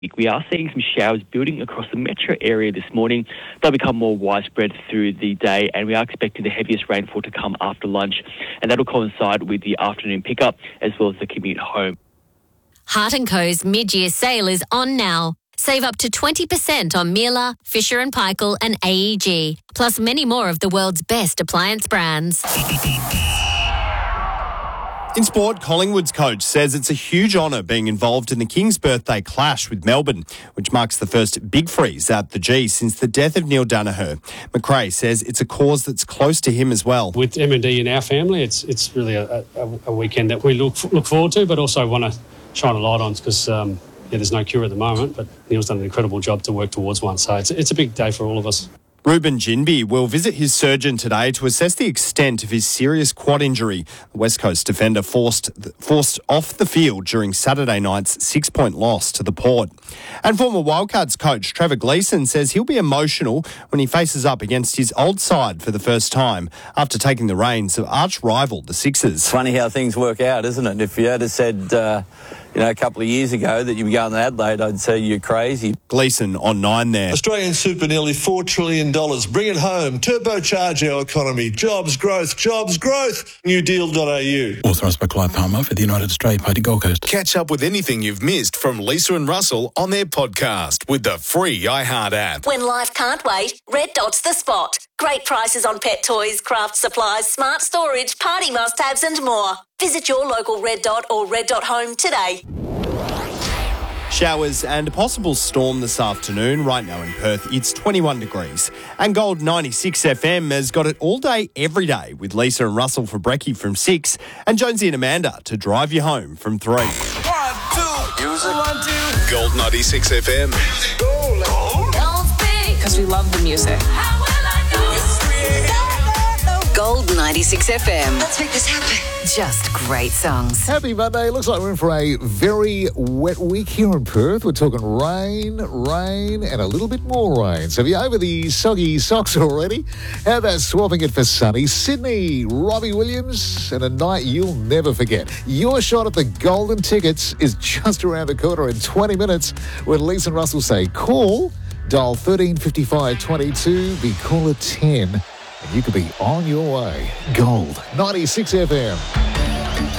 We are seeing some showers building across the metro area this morning. They'll become more widespread through the day, and we are expecting the heaviest rainfall to come after lunch, and that'll coincide with the afternoon pickup as well as the commute home. Hart & Co.'s mid-year sale is on now. Save up to 20% on Miele, Fisher & Paykel and AEG, plus many more of the world's best appliance brands. In sport, Collingwood's coach says it's a huge honour being involved in the King's birthday clash with Melbourne, which marks the first big freeze at the G since the death of Neil Danaher. McRae says it's a cause that's close to him as well. With M&D in our family, it's really a weekend that we look forward to, but also want to shine a light on because there's no cure at the moment, but Neil's done an incredible job to work towards one. So it's a big day for all of us. Ruben Ginbey will visit his surgeon today to assess the extent of his serious quad injury. The West Coast defender forced off the field during Saturday night's 6-point loss to the Port. And former Wildcats coach Trevor Gleeson says he'll be emotional when he faces up against his old side for the first time after taking the reins of arch rival the Sixers. Funny how things work out, isn't it? If you had said a couple of years ago that you'd be going to Adelaide, I'd say you're crazy. Gleeson on 9 there. Australian super nearly $4 trillion. Bring it home. Turbocharge our economy. Jobs, growth, jobs, growth. Newdeal.au. Authorised by Clive Palmer for the United Australia Party Gold Coast. Catch up with anything you've missed from Lisa and Russell on their podcast with the free iHeart app. When life can't wait, Red Dot's the spot. Great prices on pet toys, craft supplies, smart storage, party must-haves and more. Visit your local Red Dot or Red Dot Home today. Showers and a possible storm this afternoon. Right now in Perth, it's 21 degrees. And Gold 96 FM has got it all day, every day, with Lisa and Russell for brekkie from 6 and Jonesy and Amanda to drive you home from 3. 1, 2, music. 1, 2. Gold 96 FM. Because we love the music. Gold 96 FM. Let's make this happen. Just great songs. Happy Monday. Looks like we're in for a very wet week here in Perth. We're talking rain, and a little bit more rain. So if you're over the soggy socks already, how about swapping it for sunny Sydney? Robbie Williams and a night you'll never forget. Your shot at the golden tickets is just around the corner in 20 minutes when Lisa and Russell say call, dial 135522, be caller 10. And you could be on your way. Gold 96 FM.